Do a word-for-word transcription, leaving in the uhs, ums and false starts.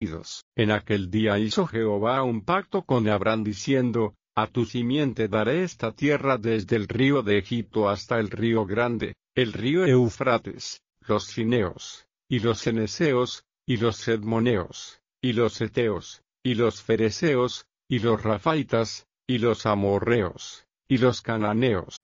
En aquel día hizo Jehová un pacto con Abraham diciendo, a tu simiente daré esta tierra desde el río de Egipto hasta el río grande, el río Eufrates, los cineos, y los ceneseos, y los sedmoneos, y los heteos, y los fereceos, y los rafaitas, y los amorreos, y los cananeos,